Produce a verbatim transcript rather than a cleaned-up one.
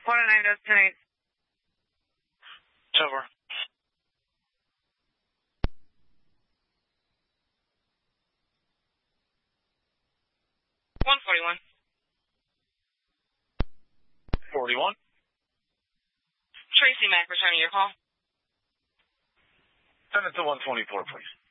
One oh nine, ten eight. Over. one forty-one. forty-one. Tracy Mack returning your call. Send it to one twenty-four, please.